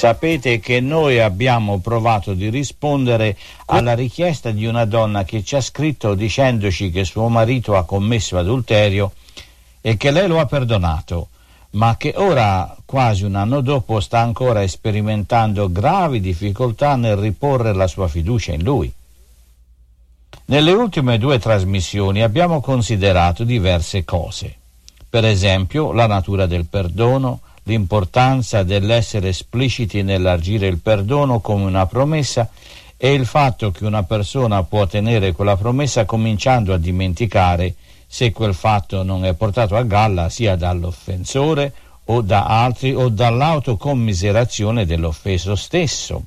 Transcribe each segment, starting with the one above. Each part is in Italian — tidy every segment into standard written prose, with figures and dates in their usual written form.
Sapete che noi abbiamo provato di rispondere alla richiesta di una donna che ci ha scritto dicendoci che suo marito ha commesso adulterio e che lei lo ha perdonato, ma che ora, quasi un anno dopo, sta ancora sperimentando gravi difficoltà nel riporre la sua fiducia in lui. Nelle ultime 2 trasmissioni abbiamo considerato diverse cose, per esempio la natura del perdono, l'importanza dell'essere espliciti nell'agire il perdono come una promessa e il fatto che una persona può tenere quella promessa cominciando a dimenticare se quel fatto non è portato a galla sia dall'offensore o da altri o dall'autocommiserazione dell'offeso stesso.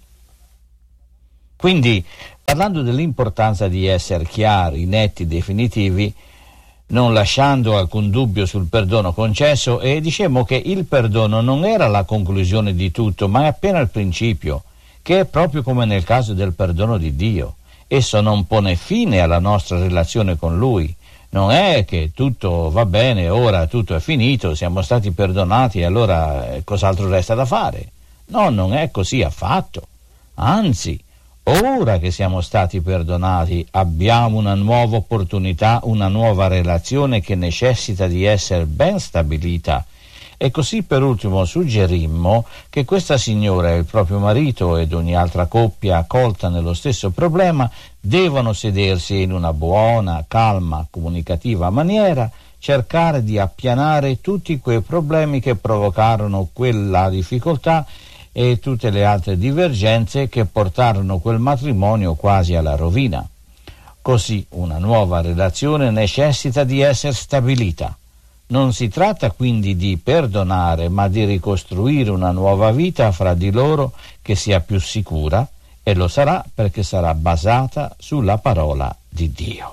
Quindi, parlando dell'importanza di essere chiari, netti, definitivi, non lasciando alcun dubbio sul perdono concesso, e dicemmo che il perdono non era la conclusione di tutto, ma è appena il principio, che è proprio come nel caso del perdono di Dio. Esso non pone fine alla nostra relazione con Lui. Non è che tutto va bene, ora tutto è finito, siamo stati perdonati e allora cos'altro resta da fare? No, non è così affatto. Anzi, ora che siamo stati perdonati, abbiamo una nuova opportunità, una nuova relazione che necessita di essere ben stabilita. E così per ultimo suggerimmo che questa signora e il proprio marito ed ogni altra coppia colta nello stesso problema devono sedersi in una buona, calma, comunicativa maniera, cercare di appianare tutti quei problemi che provocarono quella difficoltà e tutte le altre divergenze che portarono quel matrimonio quasi alla rovina. Così una nuova relazione necessita di essere stabilita. Non si tratta quindi di perdonare, ma di ricostruire una nuova vita fra di loro che sia più sicura, e lo sarà perché sarà basata sulla parola di Dio.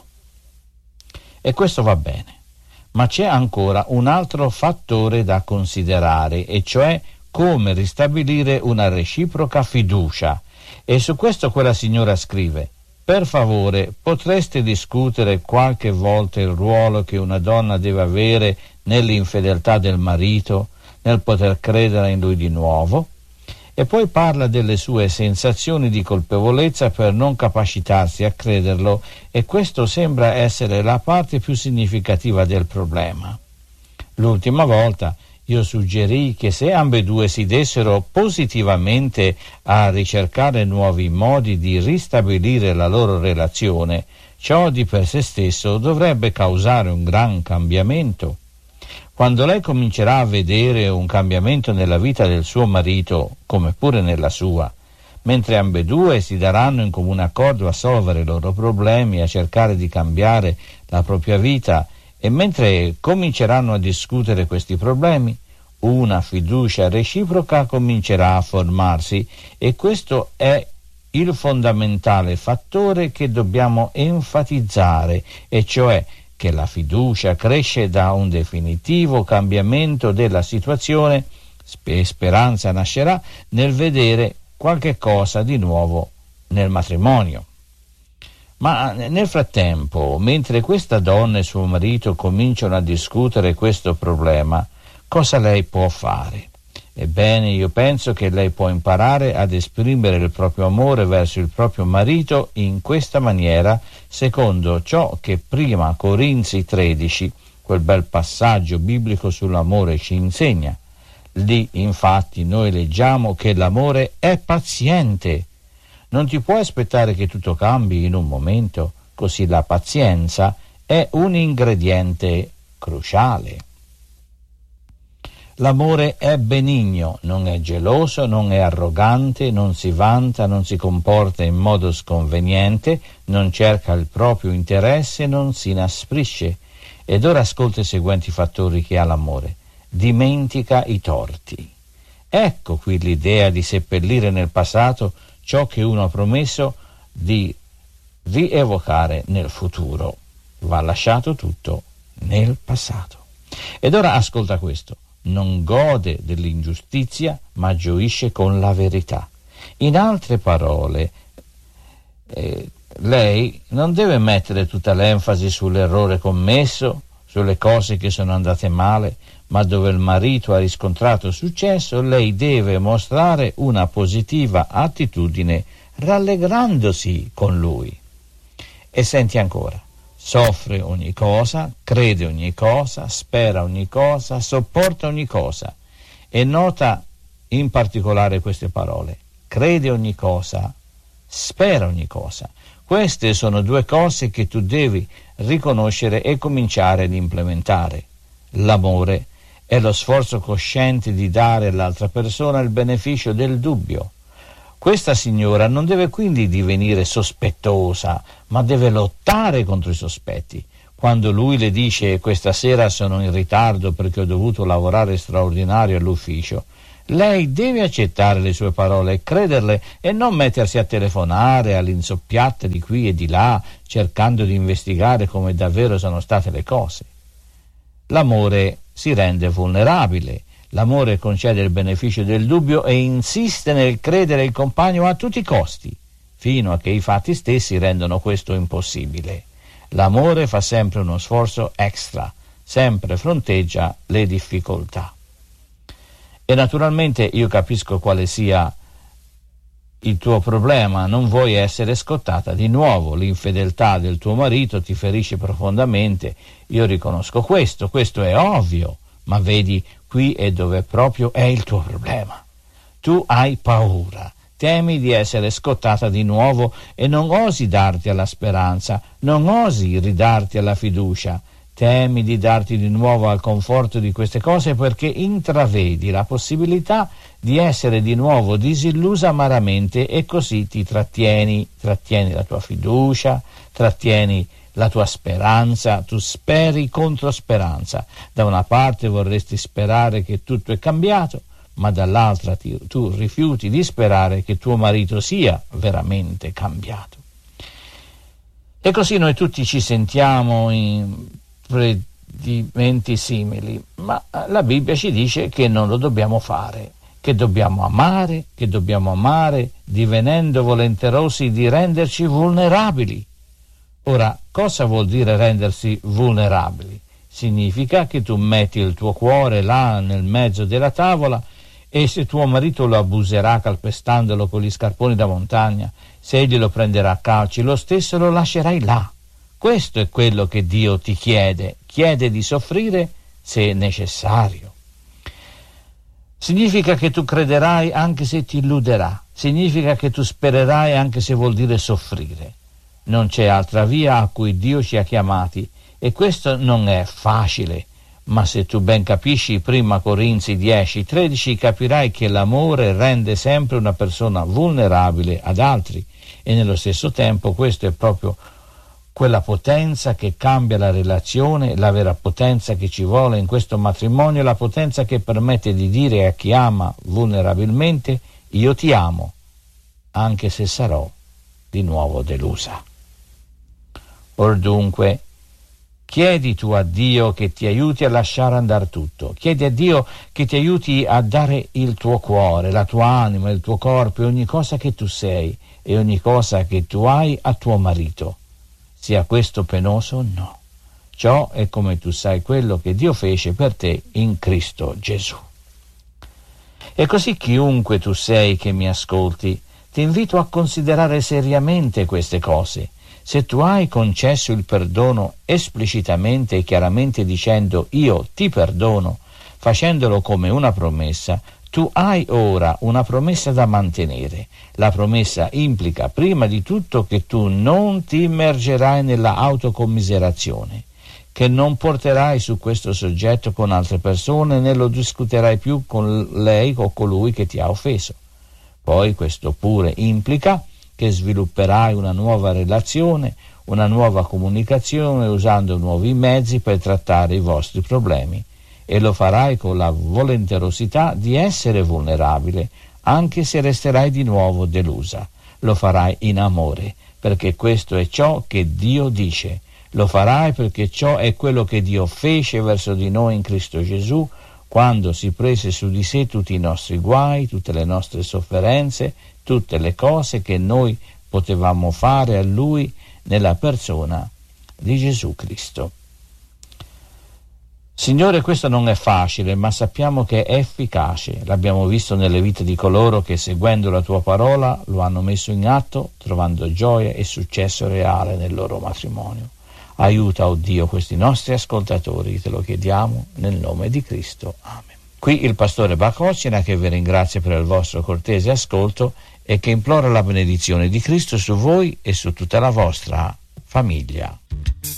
E questo va bene, ma c'è ancora un altro fattore da considerare, e cioè come ristabilire una reciproca fiducia. E su questo quella signora scrive: per favore, potreste discutere qualche volta il ruolo che una donna deve avere nell'infedeltà del marito, nel poter credere in lui di nuovo? E poi parla delle sue sensazioni di colpevolezza per non capacitarsi a crederlo, e questo sembra essere la parte più significativa del problema. L'ultima volta io suggerì che se ambedue si dessero positivamente a ricercare nuovi modi di ristabilire la loro relazione, ciò di per sé stesso dovrebbe causare un gran cambiamento. Quando lei comincerà a vedere un cambiamento nella vita del suo marito, come pure nella sua, mentre ambedue si daranno in comune accordo a solvere i loro problemi, a cercare di cambiare la propria vita, e mentre cominceranno a discutere questi problemi, una fiducia reciproca comincerà a formarsi, e questo è il fondamentale fattore che dobbiamo enfatizzare, e cioè che la fiducia cresce da un definitivo cambiamento della situazione, e speranza nascerà nel vedere qualche cosa di nuovo nel matrimonio. Ma nel frattempo, mentre questa donna e suo marito cominciano a discutere questo problema, cosa lei può fare? Ebbene, io penso che lei può imparare ad esprimere il proprio amore verso il proprio marito in questa maniera, secondo ciò che prima Corinzi 13, quel bel passaggio biblico sull'amore, ci insegna. Lì, infatti, noi leggiamo che l'amore è paziente. Non ti puoi aspettare che tutto cambi in un momento, così la pazienza è un ingrediente cruciale. L'amore è benigno, non è geloso, non è arrogante, non si vanta, non si comporta in modo sconveniente, non cerca il proprio interesse, non si inasprisce. Ed ora ascolta i seguenti fattori che ha l'amore. Dimentica i torti. Ecco qui l'idea di seppellire nel passato ciò che uno ha promesso di rievocare nel futuro. Va lasciato tutto nel passato. Ed ora ascolta questo. Non gode dell'ingiustizia, ma gioisce con la verità. In altre parole, lei non deve mettere tutta l'enfasi sull'errore commesso, sulle cose che sono andate male, ma dove il marito ha riscontrato successo, lei deve mostrare una positiva attitudine rallegrandosi con lui. E senti ancora: soffre ogni cosa, crede ogni cosa, spera ogni cosa, sopporta ogni cosa. E nota in particolare queste parole: crede ogni cosa, spera ogni cosa. Queste sono due cose che tu devi riconoscere e cominciare ad implementare. L'amore è lo sforzo cosciente di dare all'altra persona il beneficio del dubbio. Questa signora non deve quindi divenire sospettosa, ma deve lottare contro i sospetti. Quando lui le dice: questa sera sono in ritardo perché ho dovuto lavorare straordinario all'ufficio, lei deve accettare le sue parole e crederle e non mettersi a telefonare all'insoppiatta di qui e di là, cercando di investigare come davvero sono state le cose. L'amore si rende vulnerabile. L'amore concede il beneficio del dubbio e insiste nel credere il compagno a tutti i costi, fino a che i fatti stessi rendono questo impossibile. L'amore fa sempre uno sforzo extra, sempre fronteggia le difficoltà. E naturalmente io capisco quale sia il tuo problema, non vuoi essere scottata di nuovo, l'infedeltà del tuo marito ti ferisce profondamente, io riconosco questo è ovvio, ma vedi, qui è dove proprio è il tuo problema. Tu hai paura, temi di essere scottata di nuovo e non osi darti alla speranza, non osi ridarti alla fiducia, temi di darti di nuovo al conforto di queste cose perché intravedi la possibilità di essere di nuovo disillusa amaramente e così ti trattieni la tua fiducia, trattieni la tua speranza, tu speri contro speranza. Da una parte vorresti sperare che tutto è cambiato, ma dall'altra tu rifiuti di sperare che tuo marito sia veramente cambiato. E così noi tutti ci sentiamo in predimenti simili, ma la Bibbia ci dice che non lo dobbiamo fare, che dobbiamo amare, divenendo volenterosi di renderci vulnerabili. Ora, cosa vuol dire rendersi vulnerabili? Significa che tu metti il tuo cuore là nel mezzo della tavola e se tuo marito lo abuserà calpestandolo con gli scarponi da montagna, se egli lo prenderà a calci, lo stesso lo lascerai là. Questo è quello che Dio ti chiede di soffrire se necessario. Significa che tu crederai anche se ti illuderà, significa che tu spererai anche se vuol dire soffrire. Non c'è altra via a cui Dio ci ha chiamati e questo non è facile, ma se tu ben capisci 1 Corinzi 10:13 capirai che l'amore rende sempre una persona vulnerabile ad altri e nello stesso tempo questo è proprio quella potenza che cambia la relazione, la vera potenza che ci vuole in questo matrimonio, la potenza che permette di dire a chi ama vulnerabilmente: io ti amo, anche se sarò di nuovo delusa. Or dunque, chiedi tu a Dio che ti aiuti a lasciare andare tutto, chiedi a Dio che ti aiuti a dare il tuo cuore, la tua anima, il tuo corpo e ogni cosa che tu sei e ogni cosa che tu hai a tuo marito. Sia questo penoso o no. Ciò è come tu sai quello che Dio fece per te in Cristo Gesù. E così chiunque tu sei che mi ascolti, ti invito a considerare seriamente queste cose. Se tu hai concesso il perdono esplicitamente e chiaramente dicendo io ti perdono, facendolo come una promessa, tu hai ora una promessa da mantenere. La promessa implica prima di tutto che tu non ti immergerai nella autocommiserazione, che non porterai su questo soggetto con altre persone né lo discuterai più con lei o colui che ti ha offeso. Poi questo pure implica che svilupperai una nuova relazione, una nuova comunicazione usando nuovi mezzi per trattare i vostri problemi e lo farai con la volenterosità di essere vulnerabile anche se resterai di nuovo delusa. Lo farai in amore perché questo è ciò che Dio dice. Lo farai perché ciò è quello che Dio fece verso di noi in Cristo Gesù quando si prese su di sé tutti i nostri guai, tutte le nostre sofferenze, tutte le cose che noi potevamo fare a Lui nella persona di Gesù Cristo. Signore, questo non è facile, ma sappiamo che è efficace. L'abbiamo visto nelle vite di coloro che, seguendo la tua parola, lo hanno messo in atto, trovando gioia e successo reale nel loro matrimonio. Aiuta, oh Dio, questi nostri ascoltatori, te lo chiediamo nel nome di Cristo. Amen. Qui il pastore Bacocina, che vi ringrazia per il vostro cortese ascolto e che implora la benedizione di Cristo su voi e su tutta la vostra famiglia.